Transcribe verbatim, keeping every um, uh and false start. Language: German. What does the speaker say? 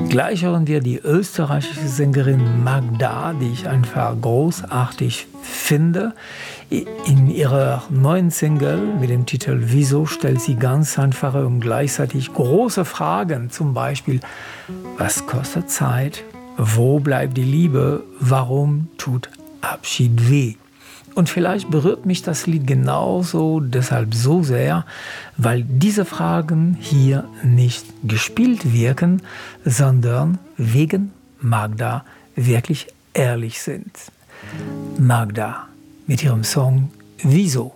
Gleich hören wir die österreichische Sängerin Magda, die ich einfach großartig finde. In ihrer neuen Single mit dem Titel Wieso stellt sie ganz einfache und gleichzeitig große Fragen. Zum Beispiel, was kostet Zeit? Wo bleibt die Liebe? Warum tut Abschied weh? Und vielleicht berührt mich das Lied genauso deshalb so sehr, weil diese Fragen hier nicht gespielt wirken, sondern wegen Magda wirklich ehrlich sind. Magda mit ihrem Song Wieso?